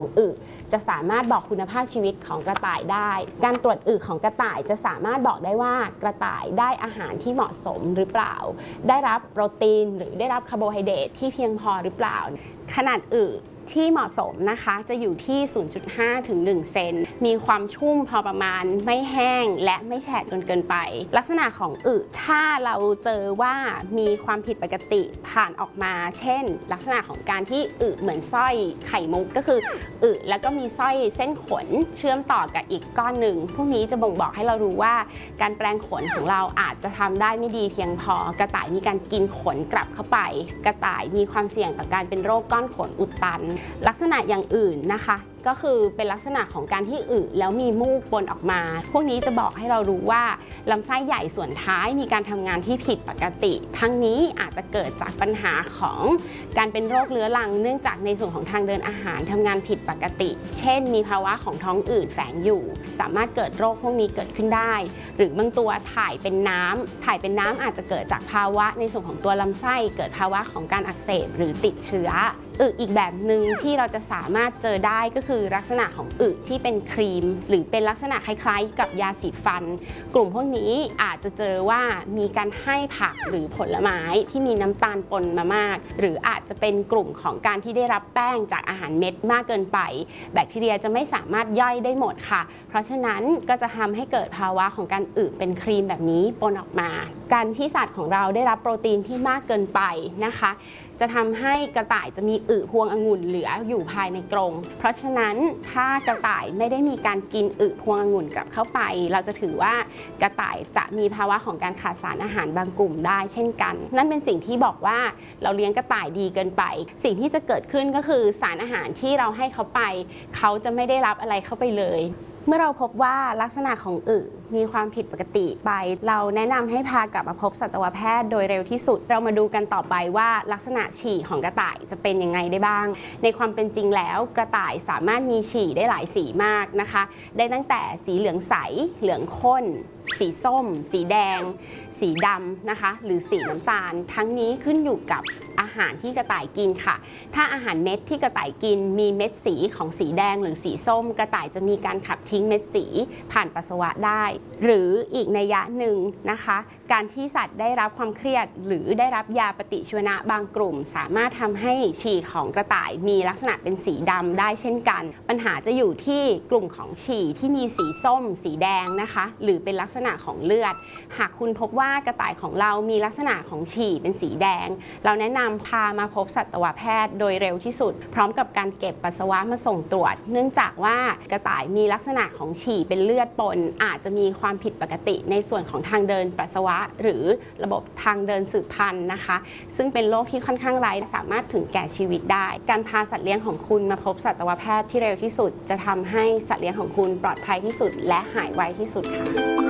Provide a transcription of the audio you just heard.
อึจะสามารถบอกคุณภาพชีวิตของกระต่ายได้การตรวจอึของกระต่ายจะสามารถบอกได้ว่ากระต่ายได้อาหารที่เหมาะสมหรือเปล่าได้รับโปรตีนหรือได้รับคาร์โบไฮเดรตที่เพียงพอหรือเปล่าขนาดอึที่เหมาะสมนะคะจะอยู่ที่ 0.5 ถึง 1 เซนมีความชุ่มพอประมาณไม่แห้งและไม่แฉะจนเกินไปลักษณะของอึถ้าเราเจอว่ามีความผิดปกติผ่านออกมาเช่นลักษณะของการที่อึเหมือนสร้อยไข่มุกก็คืออึแล้วก็มีสร้อยเส้นขนเชื่อมต่อกับอีกก้อนหนึ่งพวกนี้จะบ่งบอกให้เรารู้ว่าการแปลงขนของเราอาจจะทำได้ไม่ดีเพียงพอกระต่ายมีการกินขนกลับเข้าไปกระต่ายมีความเสี่ยงต่อการเป็นโรคก้อนขนอุดตันลักษณะอย่างอื่นนะคะก็คือเป็นลักษณะของการที่อึแล้วมีมูกปนออกมาพวกนี้จะบอกให้เรารู้ว่าลำไส้ใหญ่ส่วนท้ายมีการทำงานที่ผิดปกติทั้งนี้อาจจะเกิดจากปัญหาของการเป็นโรคเรื้อรังเนื่องจากในส่วนของทางเดินอาหารทำงานผิดปกติเช่นมีภาวะของท้องอืดแฝงอยู่สามารถเกิดโรคพวกนี้เกิดขึ้นได้หรือบางตัวถ่ายเป็นน้ำอาจจะเกิดจากภาวะในส่วนของตัวลำไส้เกิดภาวะของการอักเสบหรือติดเชื้ออีกแบบหนึ่งที่เราจะสามารถเจอได้ก็คือลักษณะของที่เป็นครีมหรือเป็นลักษณะคล้ายๆกับยาสีฟันกลุ่มพวกนี้อาจจะเจอว่ามีการให้ผักหรือผลไม้ที่มีน้ำตาลปนมามากหรืออาจจะเป็นกลุ่มของการที่ได้รับแป้งจากอาหารเม็ดมากเกินไปแบคทีเรียจะไม่สามารถย่อยได้หมดค่ะเพราะฉะนั้นก็จะทำให้เกิดภาวะของการเป็นครีมแบบนี้ปนออกมาการที่สัตว์ของเราได้รับโปรตีนที่มากเกินไปนะคะจะทำให้กระต่ายจะมีพวงองุ่นเหลืออยู่ภายในกรงเพราะฉะนั้นถ้ากระต่ายไม่ได้มีการกินพวงองุ่นกลับเข้าไปเราจะถือว่ากระต่ายจะมีภาวะของการขาดสารอาหารบางกลุ่มได้เช่นกันนั่นเป็นสิ่งที่บอกว่าเราเลี้ยงกระต่ายดีเกินไปสิ่งที่จะเกิดขึ้นก็คือสารอาหารที่เราให้เขาไปเขาจะไม่ได้รับอะไรเข้าไปเลยเมื่อเราพบว่าลักษณะของมีความผิดปกติไปเราแนะนำให้พากลับมาพบสัตวแพทย์โดยเร็วที่สุดเรามาดูกันต่อไปว่าลักษณะฉี่ของกระต่ายจะเป็นยังไงได้บ้างในความเป็นจริงแล้วกระต่ายสามารถมีฉี่ได้หลายสีมากนะคะได้ตั้งแต่สีเหลืองใสเหลืองข้นสีส้มสีแดงสีดำนะคะหรือสีน้ำตาลทั้งนี้ขึ้นอยู่กับอาหารที่กระต่ายกินค่ะถ้าอาหารเม็ดที่กระต่ายกินมีเม็ดสีของสีแดงหรือสีส้มกระต่ายจะมีการขับทิ้งเม็ดสีผ่านปัสสาวะได้หรืออีกนัยยะหนึ่งนะคะการที่สัตว์ได้รับความเครียดหรือได้รับยาปฏิชีวนะบางกลุ่มสามารถทำให้ฉี่ของกระต่ายมีลักษณะเป็นสีดำได้เช่นกันปัญหาจะอยู่ที่กลุ่มของฉี่ที่มีสีส้มสีแดงนะคะหรือเป็นลักษณะของเลือดหากคุณพบว่ากระต่ายของเรามีลักษณะของฉี่เป็นสีแดงเราแนะนำพามาพบสัตวแพทย์โดยเร็วที่สุดพร้อมกับการเก็บปัสสาวะมาส่งตรวจเนื่องจากว่ากระต่ายมีลักษณะของฉี่เป็นเลือดปนอาจจะมีความผิดปกติในส่วนของทางเดินปัสสาวะหรือระบบทางเดินสืบพันธุ์นะคะซึ่งเป็นโรคที่ค่อนข้างร้ายสามารถถึงแก่ชีวิตได้การพาสัตว์เลี้ยงของคุณมาพบสัตวแพทย์ที่เร็วที่สุดจะทำให้สัตว์เลี้ยงของคุณปลอดภัยที่สุดและหายไวที่สุดค่ะ